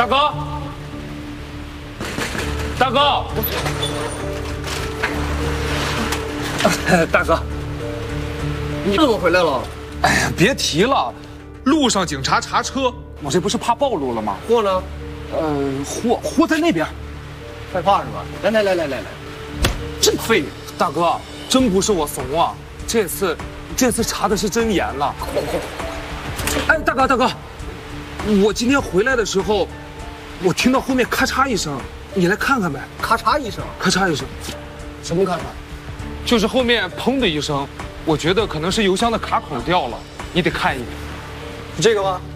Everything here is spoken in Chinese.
哥，大哥，大哥， 你怎么回来了？ 哎呀，别提了，路上警察查车，我这不是怕暴露了吗？ 货呢？ 货在那边。 害怕是吧？来， 真废！大哥，真不是我怂啊，这次查的是真严了。哎，大哥，我今天回来的时候，我听到后面咔嚓一声，你来看看呗。 咔嚓一声， 咔嚓一声， 什么咔嚓？ 就是后面砰的一声，我觉得可能是油箱的卡口掉了，你得看一眼。 是这个吗？